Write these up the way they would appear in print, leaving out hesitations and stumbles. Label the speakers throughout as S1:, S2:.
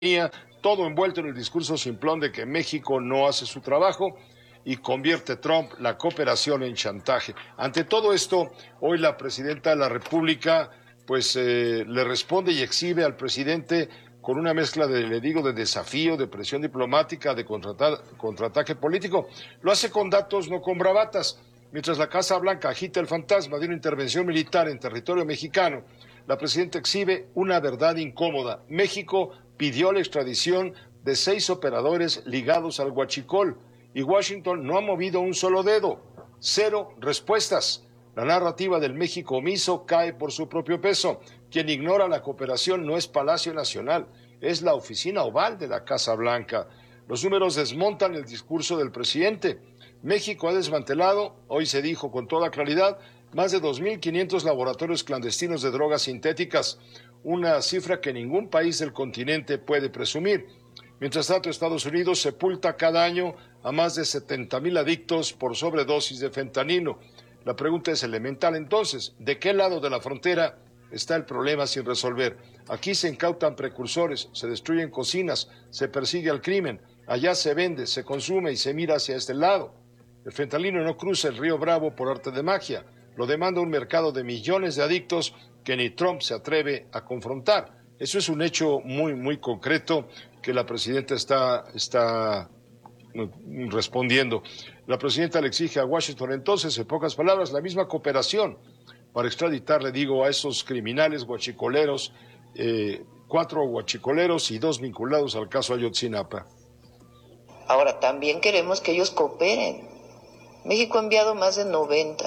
S1: todo envuelto en el discurso simplón de que México no hace su trabajo y convierte Trump la cooperación en chantaje. Ante todo esto, hoy la presidenta de la República le responde y exhibe al presidente con una mezcla de desafío, de presión diplomática, de contraataque político. Lo hace con datos, no con bravatas. Mientras la Casa Blanca agita el fantasma de una intervención militar en territorio mexicano, la presidenta exhibe una verdad incómoda. México pidió la extradición de 6 operadores ligados al huachicol y Washington no ha movido un solo dedo. 0 respuestas. La narrativa del México omiso cae por su propio peso. Quien ignora la cooperación no es Palacio Nacional, es la oficina oval de la Casa Blanca. Los números desmontan el discurso del presidente. México ha desmantelado, hoy se dijo con toda claridad, más de 2.500 laboratorios clandestinos de drogas sintéticas, una cifra que ningún país del continente puede presumir. Mientras tanto, Estados Unidos sepulta cada año a más de 70,000 adictos por sobredosis de fentanilo. La pregunta es elemental entonces, ¿de qué lado de la frontera está el problema sin resolver? Aquí se incautan precursores, se destruyen cocinas, se persigue al crimen, allá se vende, se consume y se mira hacia este lado. El fentanilo no cruza el río Bravo por arte de magia, lo demanda un mercado de millones de adictos que ni Trump se atreve a confrontar. Eso es un hecho muy, muy concreto que la presidenta está respondiendo. La presidenta le exige a Washington entonces, en pocas palabras, la misma cooperación para extraditar, le digo, a esos criminales guachicoleros, 4 guachicoleros y 2 vinculados al caso Ayotzinapa.
S2: Ahora, también queremos que ellos cooperen. México ha enviado más de 90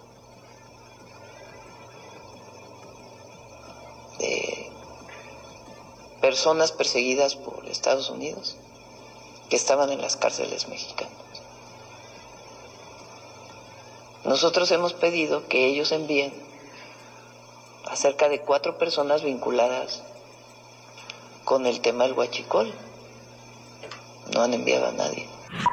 S2: personas perseguidas por Estados Unidos que estaban en las cárceles mexicanas. Nosotros hemos pedido que ellos envíen a cerca de 4 personas vinculadas con el tema del huachicol. No han enviado a nadie.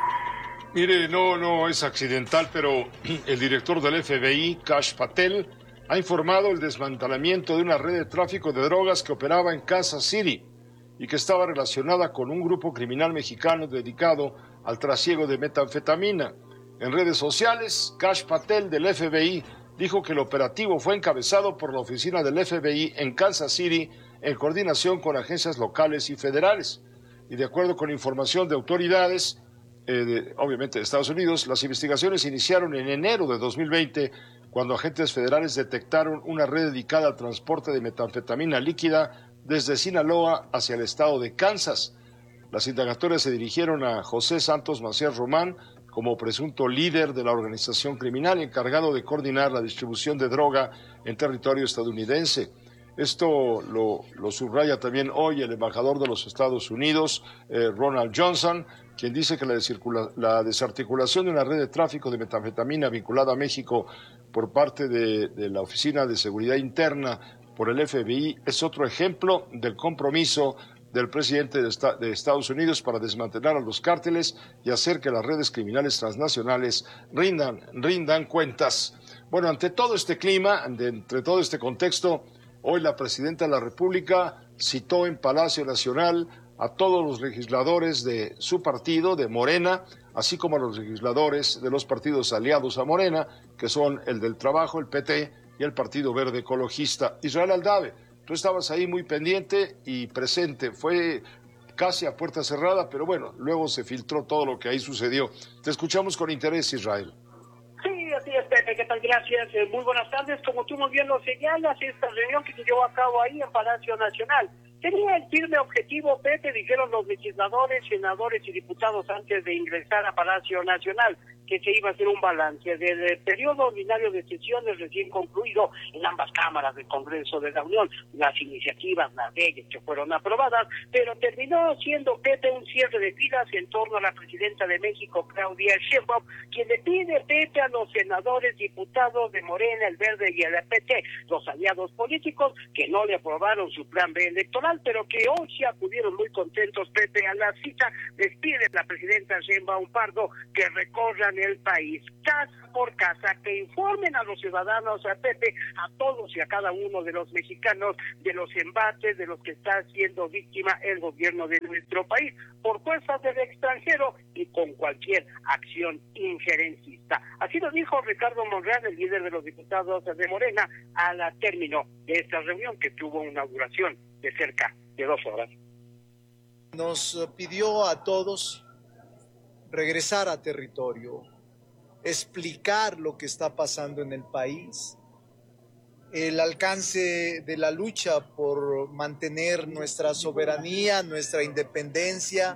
S1: Mire, no es accidental, pero el director del FBI, Kash Patel, ha informado el desmantelamiento de una red de tráfico de drogas que operaba en Kansas City y que estaba relacionada con un grupo criminal mexicano dedicado al trasiego de metanfetamina. En redes sociales, Kash Patel del FBI dijo que el operativo fue encabezado por la oficina del FBI en Kansas City en coordinación con agencias locales y federales. Y de acuerdo con información de autoridades, obviamente de Estados Unidos, las investigaciones iniciaron en enero de 2020 cuando agentes federales detectaron una red dedicada al transporte de metanfetamina líquida desde Sinaloa hacia el estado de Kansas. Las indagatorias se dirigieron a José Santos Macías Román como presunto líder de la organización criminal encargado de coordinar la distribución de droga en territorio estadounidense. Esto lo subraya también hoy el embajador de los Estados Unidos, Ronald Johnson, quien dice que la desarticulación de una red de tráfico de metanfetamina vinculada a México por parte de la Oficina de Seguridad Interna por el FBI es otro ejemplo del compromiso del presidente de Estados Unidos para desmantelar a los cárteles y hacer que las redes criminales transnacionales rindan cuentas. Bueno, ante todo este clima, entre todo este contexto, hoy la presidenta de la República citó en Palacio Nacional a todos los legisladores de su partido, de Morena, así como a los legisladores de los partidos aliados a Morena, que son el del Trabajo, el PT y el Partido Verde Ecologista. Israel Aldave, tú estabas ahí muy pendiente y presente, fue casi a puerta cerrada, pero bueno, luego se filtró todo lo que ahí sucedió. Te escuchamos con interés, Israel.
S3: Sí, así es, Pepe, ¿qué tal? Gracias, muy buenas tardes. Como tú muy bien lo señalas, esta reunión que se llevó a cabo ahí en Palacio Nacional tenía el firme objetivo, Pepe, dijeron los legisladores, senadores y diputados antes de ingresar a Palacio Nacional, que se iba a hacer un balance del periodo ordinario de sesiones recién concluido en ambas cámaras del Congreso de la Unión, las iniciativas, las leyes que fueron aprobadas, pero terminó siendo, Pepe, un cierre de filas en torno a la presidenta de México, Claudia Sheinbaum, quien le pide, Pepe, a los senadores, diputados de Morena, el Verde y el PT, los aliados políticos, que no le aprobaron su plan B electoral, pero que hoy sí acudieron muy contentos, Pepe, a la cita. Les pide la presidenta Sheinbaum Pardo que recorran el país, casa por casa, que informen a los ciudadanos, a Pepe, a todos y a cada uno de los mexicanos de los embates de los que está siendo víctima el gobierno de nuestro país por fuerzas del extranjero y con cualquier acción injerencista. Así lo dijo Ricardo Monreal, el líder de los diputados de Morena, al término de esta reunión que tuvo una duración de cerca de 2 horas.
S4: Nos pidió a todos regresar a territorio, explicar lo que está pasando en el país, el alcance de la lucha por mantener nuestra soberanía, nuestra independencia,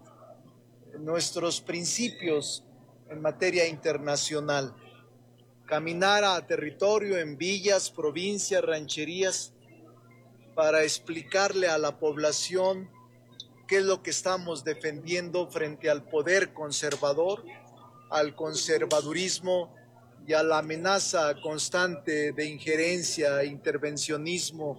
S4: nuestros principios en materia internacional. Caminar a territorio en villas, provincias, rancherías, para explicarle a la población qué es lo que estamos defendiendo frente al poder conservador, al conservadurismo y a la amenaza constante de injerencia, intervencionismo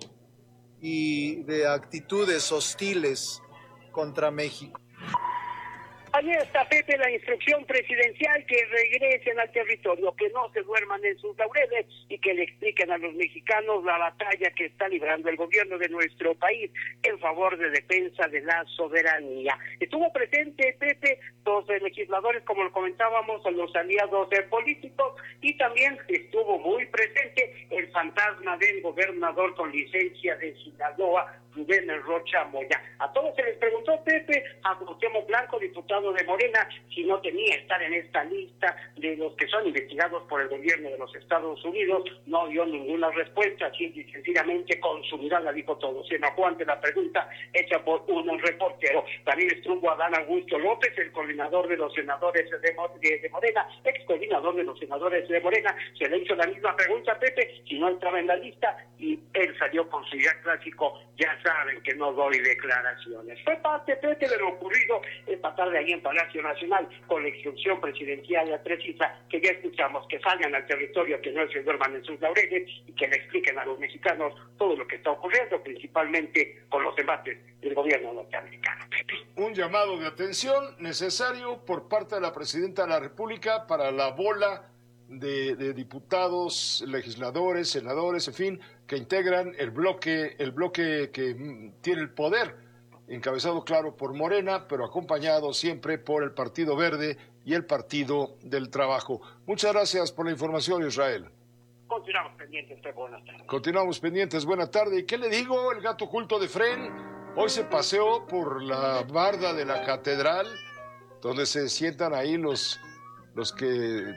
S4: y de actitudes hostiles contra México.
S3: Ahí está, Pepe, la instrucción presidencial, que regresen al territorio, que no se duerman en sus laureles y que le expliquen a los mexicanos la batalla que está librando el gobierno de nuestro país en favor de defensa de la soberanía. Estuvo presente, Pepe, los legisladores, como lo comentábamos, los aliados políticos, y también estuvo muy presente el fantasma del gobernador con licencia de Sinaloa, Rubén Rocha Moya. A todos se les preguntó, Pepe, a Cuauhtémoc Blanco, diputado de Morena, si no tenía que estar en esta lista de los que son investigados por el gobierno de los Estados Unidos. No dio ninguna respuesta, simple y sencillamente con su mirada dijo todo. Se enojó ante la pregunta hecha por un reportero. También estuvo Adán Augusto López, el coordinador de los senadores de Morena, ex coordinador de los senadores de Morena. Se le hizo la misma pregunta, Pepe, si no entraba en la lista, y él salió con su ya clásico: ya saben que no doy declaraciones. Fue parte, Pepe, de lo ocurrido esta tarde ahí en Palacio Nacional, con la instrucción presidencial precisa que ya escuchamos, que salgan al territorio, que no se duerman en sus laureles y que le expliquen a los mexicanos todo lo que está ocurriendo, principalmente con los embates del gobierno norteamericano. Pepe.
S1: Un llamado de atención necesario por parte de la Presidenta de la República para la bola de diputados, legisladores, senadores, en fin, que integran el bloque que tiene el poder, encabezado, claro, por Morena, pero acompañado siempre por el Partido Verde y el Partido del Trabajo. Muchas gracias por la información, Israel.
S3: Continuamos pendientes, buenas tardes.
S1: Continuamos pendientes, buena tarde. ¿Y qué le digo? El gato oculto de Fren hoy se paseó por la barda de la catedral, donde se sientan ahí los que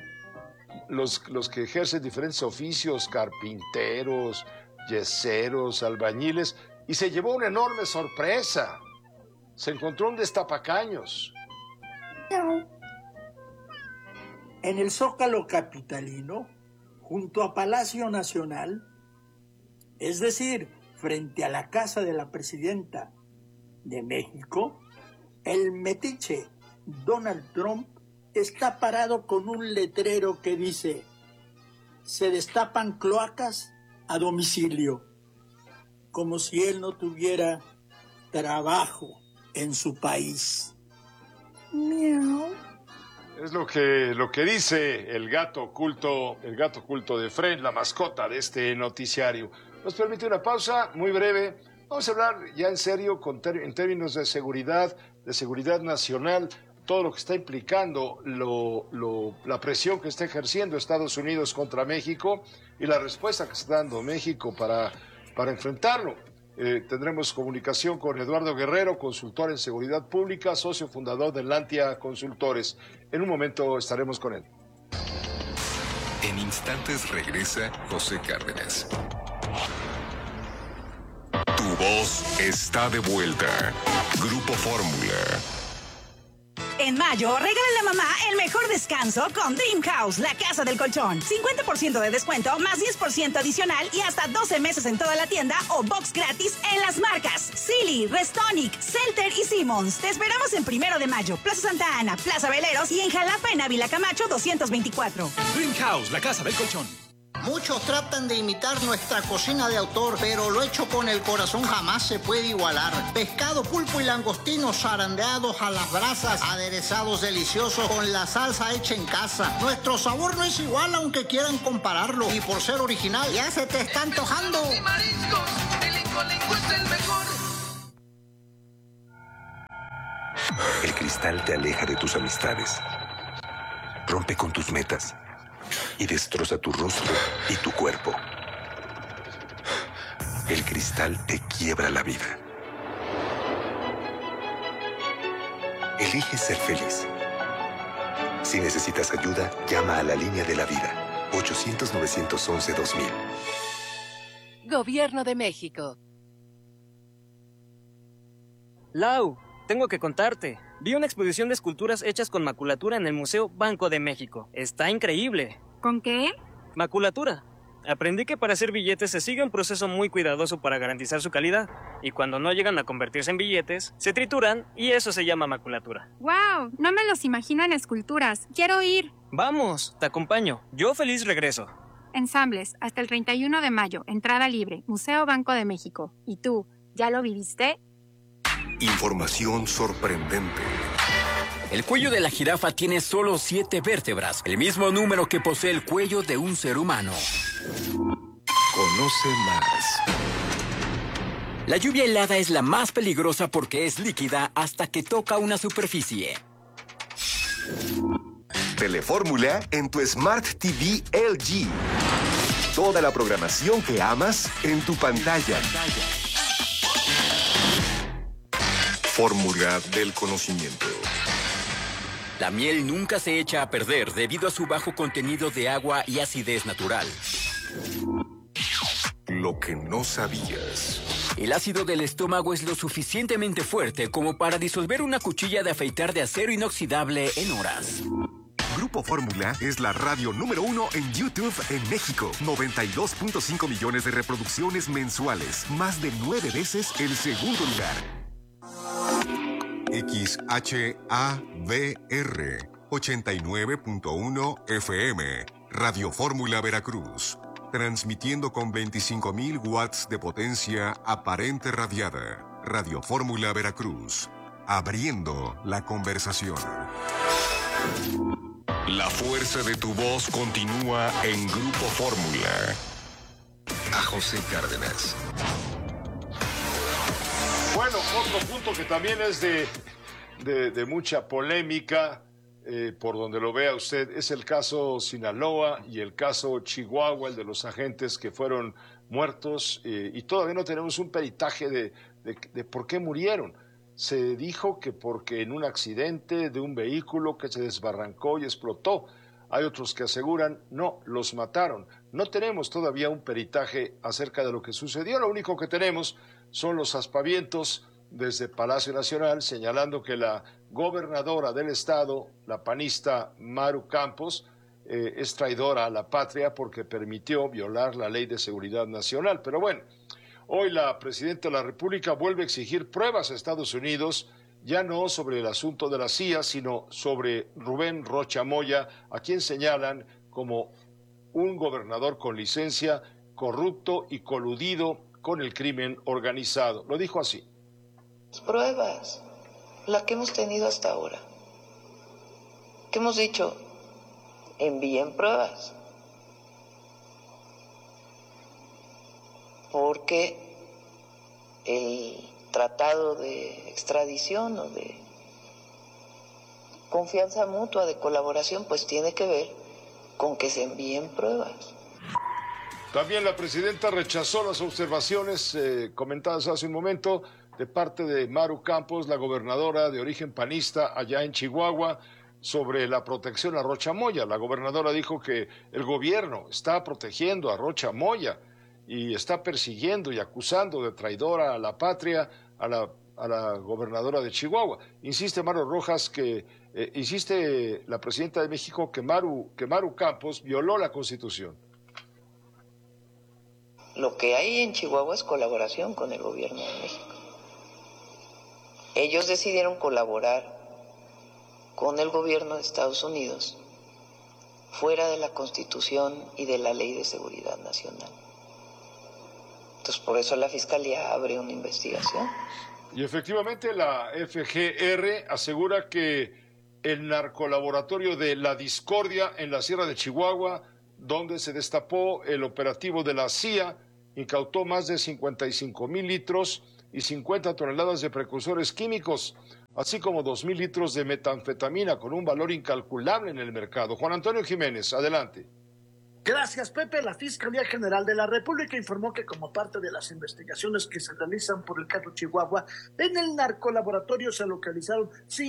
S1: ejercen diferentes oficios, carpinteros, yeseros, albañiles, y se llevó una enorme sorpresa. Se encontró un destapacaños.
S5: En el Zócalo capitalino, junto a Palacio Nacional, es decir, frente a la casa de la presidenta de México, el metiche Donald Trump está parado con un letrero que dice: se destapan cloacas a domicilio, como si él no tuviera trabajo en su país. Miau.
S1: Es lo que dice el gato oculto de Fren, la mascota de este noticiario. Nos permite una pausa muy breve. Vamos a hablar ya en serio en términos de seguridad nacional, todo lo que está implicando la presión que está ejerciendo Estados Unidos contra México y la respuesta que está dando México para enfrentarlo. Tendremos comunicación con Eduardo Guerrero, consultor en seguridad pública, socio fundador de Lantia Consultores. En un momento estaremos con él.
S6: En instantes regresa José Cárdenas. Tu voz está de vuelta. Grupo Fórmula.
S7: En mayo, regálale a mamá el mejor descanso con Dream House, la casa del colchón. 50% de descuento, más 10% adicional y hasta 12 meses en toda la tienda o box gratis en las marcas Silly, Restonic, Celter y Simmons. Te esperamos en 1 de mayo, Plaza Santa Ana, Plaza Veleros y en Jalapa, en Ávila Camacho 224.
S8: Dream House, la casa del colchón. Muchos tratan de imitar nuestra cocina de autor, pero lo hecho con el corazón jamás se puede igualar. Pescado, pulpo y langostinos zarandeados a las brasas, aderezados deliciosos con la salsa hecha en casa. Nuestro sabor no es igual aunque quieran compararlo, y por ser original ya se te está antojando.
S9: Y mariscos, el Lingo es el mejor.
S10: El cristal te aleja de tus amistades, rompe con tus metas y destroza tu rostro y tu cuerpo. El cristal te quiebra la vida. Elige ser feliz. Si necesitas ayuda, llama a la línea de la vida, 800-911-2000.
S11: Gobierno de México.
S12: Lau, tengo que contarte. Vi una exposición de esculturas hechas con maculatura en el Museo Banco de México. Está increíble.
S13: ¿Con qué?
S12: Maculatura. Aprendí que para hacer billetes se sigue un proceso muy cuidadoso para garantizar su calidad. Y cuando no llegan a convertirse en billetes, se trituran y eso se llama maculatura.
S13: ¡Wow! No me los imagino en esculturas. ¡Quiero ir!
S12: Vamos, te acompaño. Yo feliz regreso.
S13: Ensambles, hasta el 31 de mayo. Entrada libre. Museo Banco de México. ¿Y tú, ya lo viviste?
S10: Información sorprendente.
S14: El cuello de la jirafa tiene solo 7 vértebras, el mismo número que posee el cuello de un ser humano.
S10: Conoce más.
S14: La lluvia helada es la más peligrosa porque es líquida hasta que toca una superficie.
S15: Telefórmula en tu Smart TV LG. Toda la programación que amas en tu pantalla.
S10: Fórmula del conocimiento.
S14: La miel nunca se echa a perder debido a su bajo contenido de agua y acidez natural.
S10: Lo que no sabías.
S14: El ácido del estómago es lo suficientemente fuerte como para disolver una cuchilla de afeitar de acero inoxidable en horas.
S15: Grupo Fórmula es la radio número 1 en YouTube en México. 92.5 millones de reproducciones mensuales. Más de 9 veces el segundo lugar.
S16: XHAVR 89.1 FM, Radio Fórmula Veracruz, transmitiendo con 25.000 watts de potencia aparente radiada. Radio Fórmula Veracruz, abriendo la conversación.
S6: La fuerza de tu voz continúa en Grupo Fórmula.
S10: A José Cárdenas.
S1: Bueno, otro punto que también es de mucha polémica, por donde lo vea usted, es el caso Sinaloa y el caso Chihuahua, el de los agentes que fueron muertos, y todavía no tenemos un peritaje de por qué murieron. Se dijo que porque en un accidente de un vehículo que se desbarrancó y explotó. Hay otros que aseguran, no, los mataron. No tenemos todavía un peritaje acerca de lo que sucedió. Lo único que tenemos son los aspavientos desde Palacio Nacional señalando que la gobernadora del estado, la panista Maru Campos, es traidora a la patria porque permitió violar la Ley de Seguridad Nacional. Pero bueno, hoy la presidenta de la República vuelve a exigir pruebas a Estados Unidos, ya no sobre el asunto de la CIA, sino sobre Rubén Rocha Moya, a quien señalan como un gobernador con licencia, corrupto y coludido con el crimen organizado. Lo dijo así.
S2: Pruebas, la que hemos tenido hasta ahora. ¿Qué hemos dicho? Envíen pruebas. Porque el tratado de extradición o de confianza mutua, de colaboración, pues tiene que ver con que se envíen pruebas.
S1: También la presidenta rechazó las observaciones comentadas hace un momento de parte de Maru Campos, la gobernadora de origen panista allá en Chihuahua, sobre la protección a Rocha Moya. La gobernadora dijo que el gobierno está protegiendo a Rocha Moya y está persiguiendo y acusando de traidora a la patria a la gobernadora de Chihuahua. Insiste Maru Rojas insiste la presidenta de México que Maru Campos violó la Constitución.
S2: Lo que hay en Chihuahua es colaboración con el gobierno de México. Ellos decidieron colaborar con el gobierno de Estados Unidos fuera de la Constitución y de la Ley de Seguridad Nacional. Entonces, por eso la Fiscalía abre una investigación.
S1: Y efectivamente la FGR asegura que el narcolaboratorio de La Discordia en la Sierra de Chihuahua, donde se destapó el operativo de la CIA, incautó más de 55,000 litros y 50 toneladas de precursores químicos, así como 2,000 litros de metanfetamina con un valor incalculable en el mercado. Juan Antonio Jiménez, adelante.
S11: Gracias, Pepe. La Fiscalía General de la República informó que como parte de las investigaciones que se realizan por el caso Chihuahua, en el narcolaboratorio se localizaron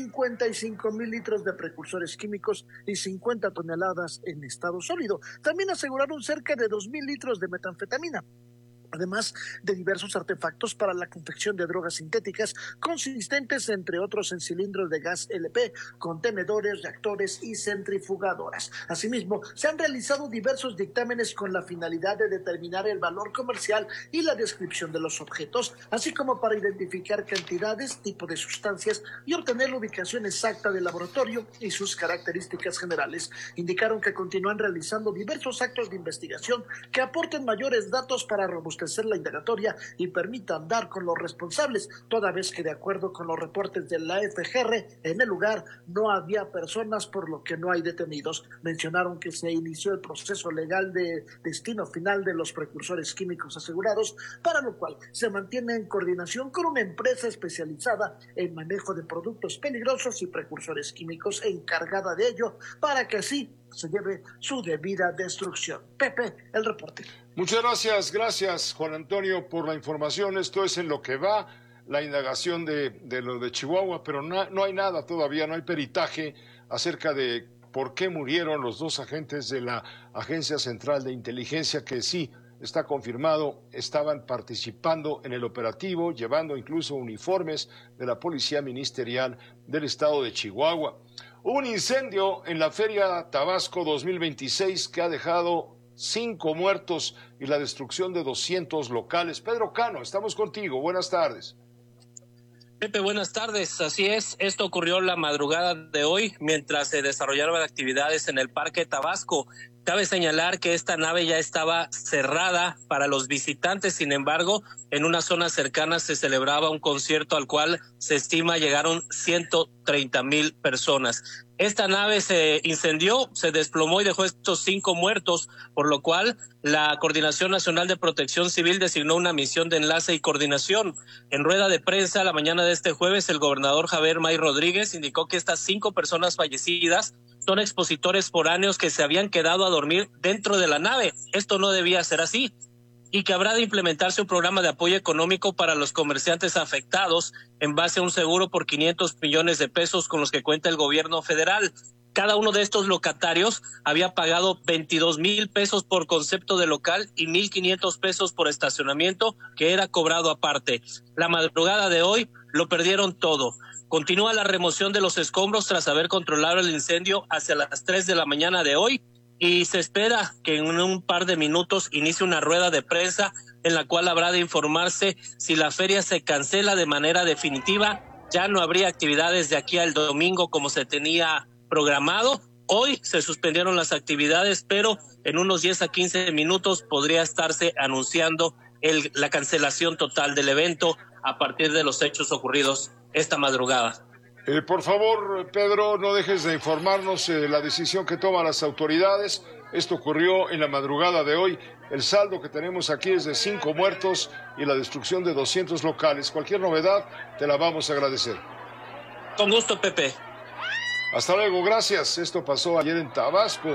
S11: 55,000 litros de precursores químicos y 50 toneladas en estado sólido. También aseguraron cerca de 2,000 litros de metanfetamina, además de diversos artefactos para la confección de drogas sintéticas consistentes, entre otros, en cilindros de gas LP, contenedores, reactores y centrifugadoras. Asimismo, se han realizado diversos dictámenes con la finalidad de determinar el valor comercial y la descripción de los objetos, así como para identificar cantidades, tipo de sustancias y obtener la ubicación exacta del laboratorio y sus características generales. Indicaron que continúan realizando diversos actos de investigación que aporten mayores datos para robustecer la indagatoria y permitan dar con los responsables, toda vez que, de acuerdo con los reportes de la FGR, en el lugar no había personas, por lo que no hay detenidos. Mencionaron que se inició el proceso legal de destino final de los precursores químicos asegurados, para lo cual se mantiene en coordinación con una empresa especializada en manejo de productos peligrosos y precursores químicos encargada de ello, para que así se lleve su debida destrucción. Pepe, el reporte.
S1: Muchas gracias Juan Antonio por la información. Esto es en lo que va la indagación de lo de Chihuahua, pero no hay nada todavía, no hay peritaje acerca de por qué murieron los dos agentes de la Agencia Central de Inteligencia, que sí está confirmado, estaban participando en el operativo, llevando incluso uniformes de la Policía Ministerial del Estado de Chihuahua. Hubo un incendio en la Feria Tabasco 2026 que ha dejado 5 muertos y la destrucción de 200 locales. Pedro Cano, estamos contigo. Buenas tardes.
S17: Pepe, buenas tardes. Así es, esto ocurrió la madrugada de hoy mientras se desarrollaban actividades en el Parque Tabasco. Cabe señalar que esta nave ya estaba cerrada para los visitantes, sin embargo, en una zona cercana se celebraba un concierto al cual se estima llegaron 130,000 personas. Esta nave se incendió, se desplomó y dejó estos 5 muertos, por lo cual la Coordinación Nacional de Protección Civil designó una misión de enlace y coordinación. En rueda de prensa la mañana de este jueves, el gobernador Javier May Rodríguez indicó que estas 5 personas fallecidas son expositores foráneos que se habían quedado a dormir dentro de la nave. Esto no debía ser así, y que habrá de implementarse un programa de apoyo económico para los comerciantes afectados en base a un seguro por 500 millones de pesos con los que cuenta el gobierno federal. Cada uno de estos locatarios había pagado 22,000 pesos por concepto de local y 1,500 pesos por estacionamiento, que era cobrado aparte. La madrugada de hoy lo perdieron todo. Continúa la remoción de los escombros tras haber controlado el incendio hacia las 3 de la mañana de hoy, y se espera que en un par de minutos inicie una rueda de prensa en la cual habrá de informarse si la feria se cancela de manera definitiva. Ya no habría actividades de aquí al domingo como se tenía programado. Hoy se suspendieron las actividades, pero en unos 10 a 15 minutos podría estarse anunciando la cancelación total del evento a partir de los hechos ocurridos esta madrugada.
S1: Por favor, Pedro, no dejes de informarnos la decisión que toman las autoridades. Esto ocurrió en la madrugada de hoy. El saldo que tenemos aquí es de 5 muertos y la destrucción de 200 locales. Cualquier novedad te la vamos a agradecer.
S17: Con gusto, Pepe.
S1: Hasta luego, gracias. Esto pasó ayer en Tabasco.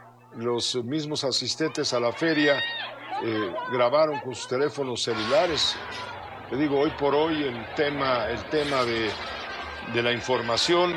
S1: Los mismos asistentes a la feria grabaron con sus teléfonos celulares. Te digo, hoy por hoy el tema de la información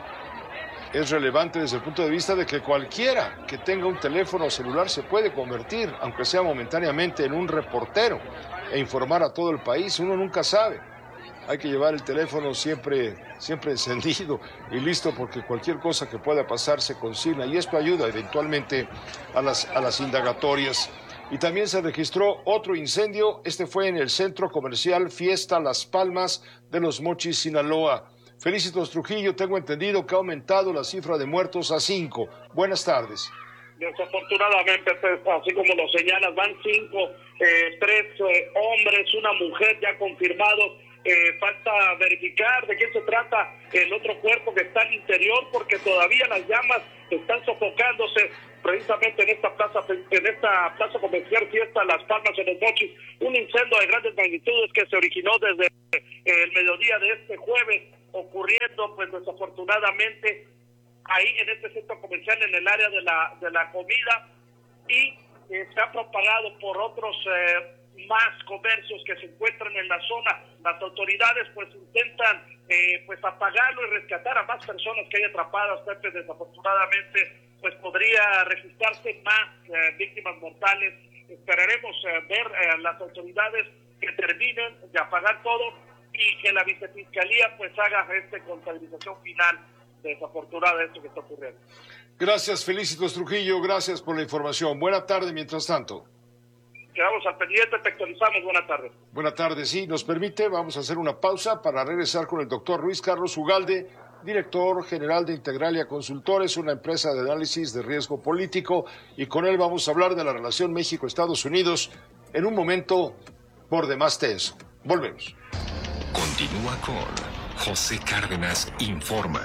S1: es relevante desde el punto de vista de que cualquiera que tenga un teléfono celular se puede convertir, aunque sea momentáneamente, en un reportero e informar a todo el país. Uno nunca sabe. Hay que llevar el teléfono siempre encendido y listo, porque cualquier cosa que pueda pasar se consigna, y esto ayuda eventualmente a las indagatorias. Y también se registró otro incendio. Este fue en el centro comercial Fiesta Las Palmas de Los Mochis, Sinaloa. Felicitos Trujillo, tengo entendido que ha aumentado la cifra de muertos a 5. Buenas tardes.
S3: Desafortunadamente, pues, así como lo señalas, van 5, 3 hombres, una mujer ya confirmados. Falta verificar de quién se trata el otro cuerpo que está al interior, porque todavía las llamas están sofocándose precisamente en esta plaza comercial Fiesta Las Palmas en Los Mochis. Un incendio de grandes magnitudes que se originó desde el mediodía de este jueves, ocurriendo pues desafortunadamente ahí en este centro comercial en el área de la comida, y se ha propagado por otros más comercios que se encuentran en la zona. Las autoridades pues intentan pues apagarlo y rescatar a más personas que hay atrapadas, Pepe. Desafortunadamente pues podría registrarse más víctimas mortales. Esperaremos ver a las autoridades que terminen de apagar todo y que la vicefiscalía pues haga contabilización final desafortunada de esto que está ocurriendo.
S1: Gracias, Felicitos Trujillo, gracias por la información. Buena tarde, mientras tanto.
S3: Quedamos al pendiente, te actualizamos. Buenas tardes.
S1: Buenas tardes, sí, nos permite, vamos a hacer una pausa para regresar con el doctor Luis Carlos Ugalde, director general de Integralia Consultores, una empresa de análisis de riesgo político, y con él vamos a hablar de la relación México-Estados Unidos en un momento por demás tenso. Volvemos.
S6: Continúa con José Cárdenas Informa.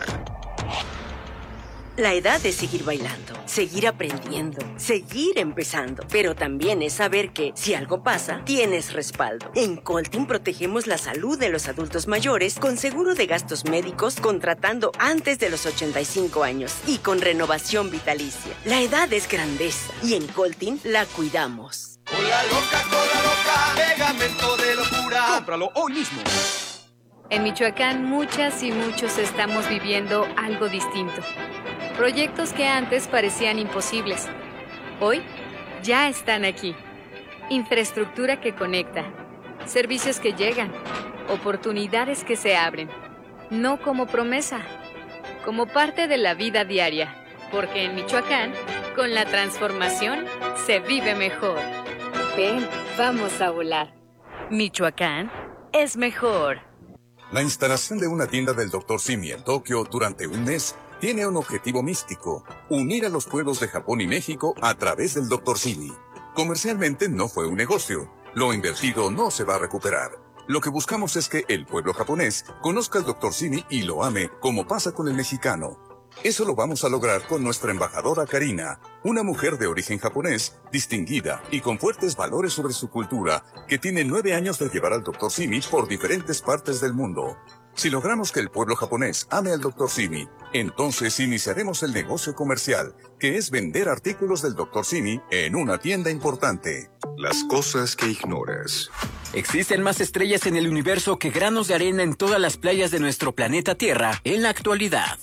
S18: La edad es seguir bailando, seguir aprendiendo, seguir empezando, pero también es saber que, si algo pasa, tienes respaldo. En Coltin protegemos la salud de los adultos mayores con seguro de gastos médicos contratando antes de los 85 años y con renovación vitalicia. La edad es grandeza y en Coltin la cuidamos.
S9: Cola loca, pegamento de locura.
S14: Cómpralo hoy mismo.
S19: En Michoacán, muchas y muchos estamos viviendo algo distinto. Proyectos que antes parecían imposibles, hoy ya están aquí. Infraestructura que conecta, servicios que llegan, oportunidades que se abren. No como promesa, como parte de la vida diaria. Porque en Michoacán, con la transformación, se vive mejor. Ven, vamos a volar. Michoacán es mejor.
S20: La instalación de una tienda del Dr. Simi en Tokio durante un mes tiene un objetivo místico: unir a los pueblos de Japón y México a través del Dr. Simi. Comercialmente no fue un negocio. Lo invertido no se va a recuperar. Lo que buscamos es que el pueblo japonés conozca al Dr. Simi y lo ame, como pasa con el mexicano. Eso lo vamos a lograr con nuestra embajadora Karina, una mujer de origen japonés, distinguida y con fuertes valores sobre su cultura, que tiene 9 años de llevar al Dr. Simi por diferentes partes del mundo. Si logramos que el pueblo japonés ame al Dr. Simi, entonces iniciaremos el negocio comercial, que es vender artículos del Dr. Simi en una tienda importante.
S16: Las cosas que ignoras.
S14: Existen más estrellas en el universo que granos de arena en todas las playas de nuestro planeta Tierra en la actualidad.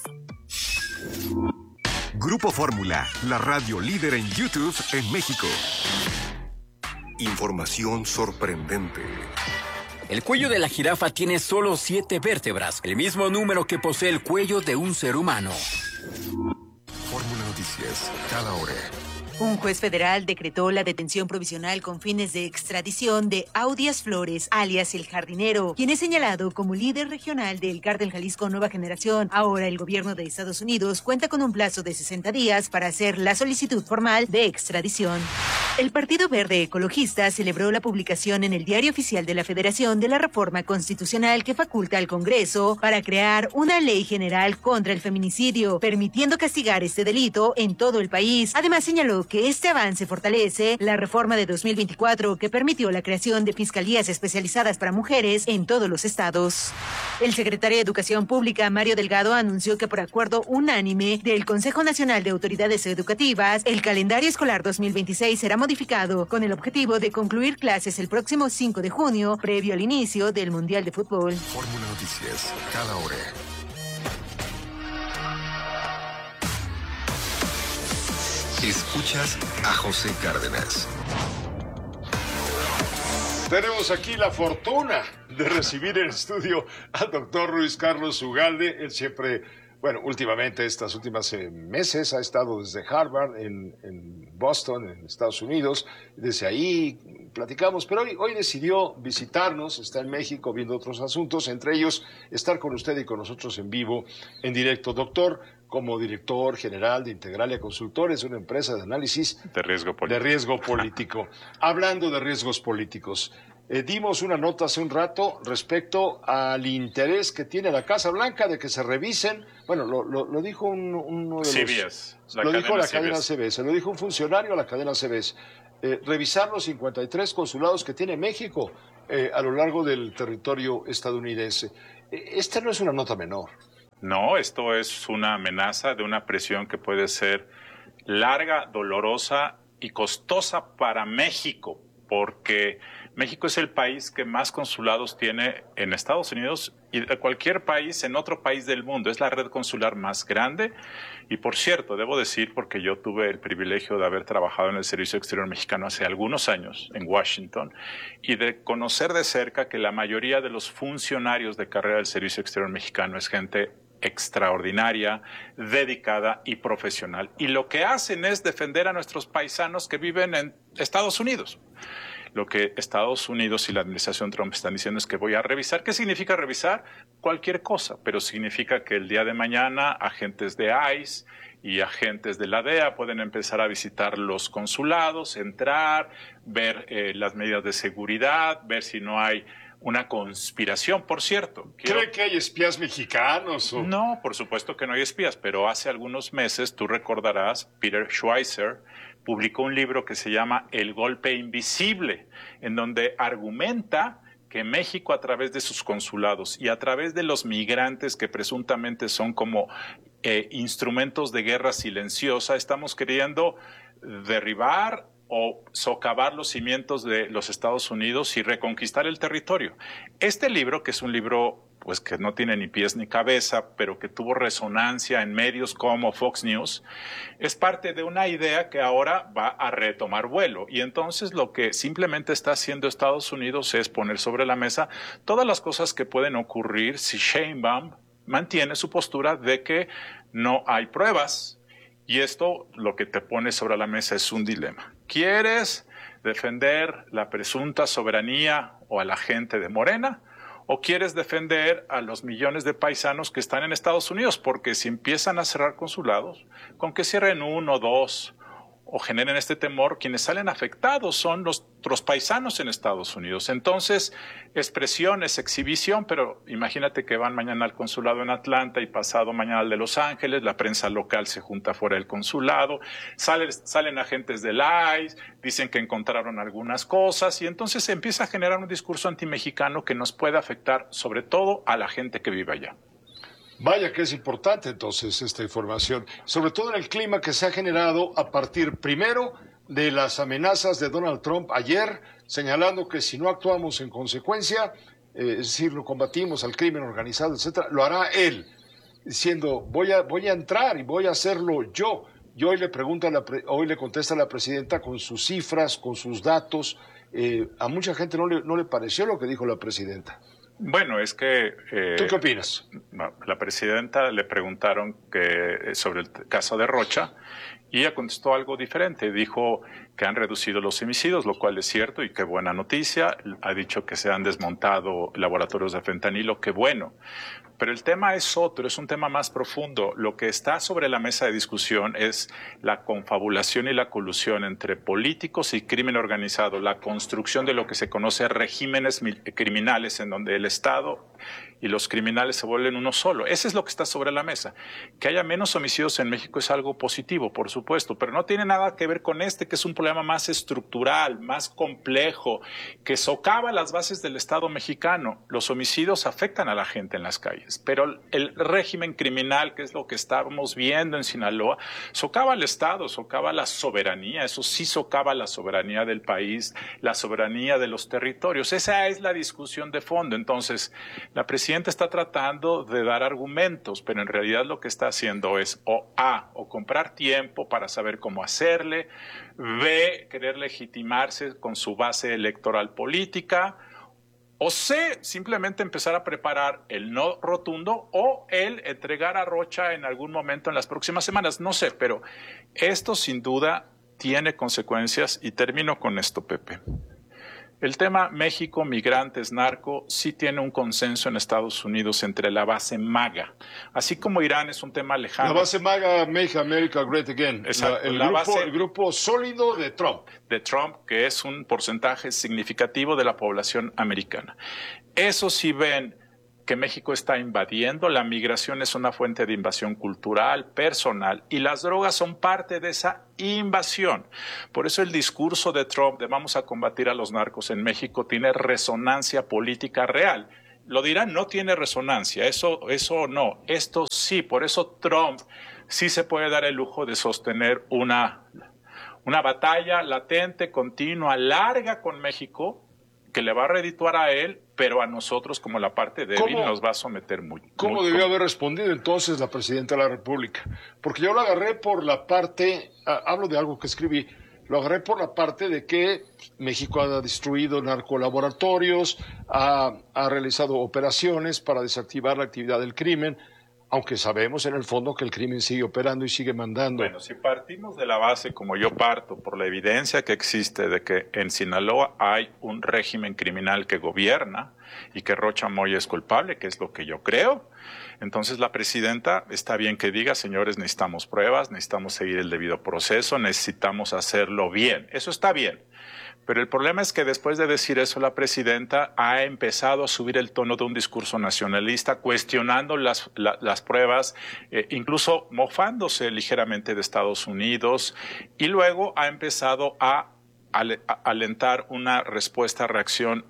S15: Grupo Fórmula, la radio líder en YouTube en México.
S10: Información sorprendente.
S14: El cuello de la jirafa tiene solo 7 vértebras, el mismo número que posee el cuello de un ser humano.
S6: Fórmula Noticias, cada hora.
S21: Un juez federal decretó la detención provisional con fines de extradición de Audias Flores, alias El Jardinero, quien es señalado como líder regional del Cártel Jalisco Nueva Generación. Ahora el gobierno de Estados Unidos cuenta con un plazo de 60 días para hacer la solicitud formal de extradición. El Partido Verde Ecologista celebró la publicación en el Diario Oficial de la Federación de la reforma constitucional que faculta al Congreso para crear una ley general contra el feminicidio, permitiendo castigar este delito en todo el país. Además señaló que este avance fortalece la reforma de 2024 que permitió la creación de fiscalías especializadas para mujeres en todos los estados. El secretario de Educación Pública, Mario Delgado, anunció que por acuerdo unánime del Consejo Nacional de Autoridades Educativas, el calendario escolar 2026 será modificado con el objetivo de concluir clases el próximo 5 de junio, previo al inicio del Mundial de Fútbol.
S6: Fórmula Noticias, cada hora. Escuchas a José Cárdenas.
S1: Tenemos aquí la fortuna de recibir en el estudio al doctor Luis Carlos Ugalde. Él siempre, últimamente, estas últimas meses, ha estado desde Harvard, en Boston, en Estados Unidos. Desde ahí platicamos, pero hoy decidió visitarnos, está en México viendo otros asuntos, entre ellos estar con usted y con nosotros en vivo, en directo. Doctor, como director general de Integralia Consultores, una empresa de análisis
S4: de riesgo político.
S1: Hablando de riesgos políticos, dimos una nota hace un rato respecto al interés que tiene la Casa Blanca de que se revisen, bueno, lo dijo uno de
S4: CBS,
S1: lo dijo la cadena CBS, lo dijo un funcionario a la cadena CBS, revisar los 53 consulados que tiene México a lo largo del territorio estadounidense. Esta no es una nota menor.
S4: No, esto es una amenaza de una presión que puede ser larga, dolorosa y costosa para México, porque México es el país que más consulados tiene en Estados Unidos y de cualquier país en otro país del mundo. Es la red consular más grande. Y por cierto, debo decir, porque yo tuve el privilegio de haber trabajado en el Servicio Exterior Mexicano hace algunos años en Washington y de conocer de cerca que la mayoría de los funcionarios de carrera del Servicio Exterior Mexicano es gente extraordinaria, dedicada y profesional. Y lo que hacen es defender a nuestros paisanos que viven en Estados Unidos. Lo que Estados Unidos y la administración Trump están diciendo es que voy a revisar. ¿Qué significa revisar? Cualquier cosa, pero significa que el día de mañana agentes de ICE y agentes de la DEA pueden empezar a visitar los consulados, entrar, ver las medidas de seguridad, ver si no hay una conspiración, por cierto.
S1: ¿Cree que hay espías mexicanos?
S4: No, por supuesto que no hay espías, pero hace algunos meses, tú recordarás, Peter Schweizer publicó un libro que se llama El golpe invisible, en donde argumenta que México, a través de sus consulados y a través de los migrantes que presuntamente son como instrumentos de guerra silenciosa, estamos queriendo derribar o socavar los cimientos de los Estados Unidos y reconquistar el territorio. Este libro, que es un libro pues que no tiene ni pies ni cabeza, pero que tuvo resonancia en medios como Fox News, es parte de una idea que ahora va a retomar vuelo. Y entonces lo que simplemente está haciendo Estados Unidos es poner sobre la mesa todas las cosas que pueden ocurrir si Sheinbaum mantiene su postura de que no hay pruebas. Y esto lo que te pone sobre la mesa es un dilema. ¿Quieres defender la presunta soberanía o a la gente de Morena? ¿O quieres defender a los millones de paisanos que están en Estados Unidos? Porque si empiezan a cerrar consulados, con que cierren 1 o 2 o generen este temor, quienes salen afectados son nuestros paisanos en Estados Unidos. Entonces, es presión, es exhibición, pero imagínate que van mañana al consulado en Atlanta y pasado mañana al de Los Ángeles, la prensa local se junta fuera del consulado, salen agentes del ICE, dicen que encontraron algunas cosas y entonces se empieza a generar un discurso antimexicano que nos puede afectar sobre todo a la gente que vive allá.
S1: Vaya que es importante entonces esta información, sobre todo en el clima que se ha generado a partir primero de las amenazas de Donald Trump ayer, señalando que si no actuamos en consecuencia, es decir, lo combatimos al crimen organizado, etcétera, lo hará él, diciendo voy a entrar y voy a hacerlo yo. Y hoy le contesta a la presidenta con sus cifras, con sus datos. A mucha gente no le pareció lo que dijo la presidenta.
S4: Bueno, es que...
S1: ¿Tú qué opinas?
S4: La presidenta le preguntaron sobre el caso de Rocha y ella contestó algo diferente. Dijo que han reducido los homicidios, lo cual es cierto y qué buena noticia. Ha dicho que se han desmontado laboratorios de fentanilo, qué bueno. Pero el tema es otro, es un tema más profundo. Lo que está sobre la mesa de discusión es la confabulación y la colusión entre políticos y crimen organizado, la construcción de lo que se conoce regímenes criminales en donde el Estado y los criminales se vuelven uno solo. Ese es lo que está sobre la mesa. Que haya menos homicidios en México es algo positivo, por supuesto, pero no tiene nada que ver con que es un problema más estructural, más complejo, que socava las bases del Estado mexicano. Los homicidios afectan a la gente en las calles, pero el régimen criminal, que es lo que estábamos viendo en Sinaloa, socava al Estado, socava la soberanía, eso sí socava la soberanía del país, la soberanía de los territorios. Esa es la discusión de fondo. Entonces, la presidenta está tratando de dar argumentos, pero en realidad lo que está haciendo es o comprar tiempo para saber cómo hacerle, B, querer legitimarse con su base electoral política, o C, simplemente empezar a preparar el no rotundo o el entregar a Rocha en algún momento en las próximas semanas. No sé, pero esto sin duda tiene consecuencias y termino con esto, Pepe. El tema México, migrantes, narco, sí tiene un consenso en Estados Unidos entre la base MAGA. Así como Irán es un tema lejano.
S1: La base MAGA, Make America Great Again.
S4: Exacto.
S1: El grupo sólido de Trump.
S4: De Trump, que es un porcentaje significativo de la población americana. Eso sí ven que México está invadiendo, la migración es una fuente de invasión cultural, personal, y las drogas son parte de esa invasión. Por eso el discurso de Trump de vamos a combatir a los narcos en México tiene resonancia política real. Lo dirán, no tiene resonancia, eso no, esto sí, por eso Trump sí se puede dar el lujo de sostener una batalla latente, continua, larga con México, que le va a redituar a él, pero a nosotros como la parte débil nos va a someter muy.
S1: ¿Cómo debió haber respondido entonces la presidenta de la República? Porque yo lo agarré por la parte, hablo de algo que escribí, lo agarré por la parte de que México ha destruido narcolaboratorios, ha realizado operaciones para desactivar la actividad del crimen, aunque sabemos en el fondo que el crimen sigue operando y sigue mandando.
S4: Bueno, si partimos de la base, como yo parto, por la evidencia que existe de que en Sinaloa hay un régimen criminal que gobierna y que Rocha Moya es culpable, que es lo que yo creo, entonces la presidenta está bien que diga, señores, necesitamos pruebas, necesitamos seguir el debido proceso, necesitamos hacerlo bien. Eso está bien. Pero el problema es que después de decir eso, la presidenta ha empezado a subir el tono de un discurso nacionalista, cuestionando las pruebas, incluso mofándose ligeramente de Estados Unidos, y luego ha empezado a alentar una reacción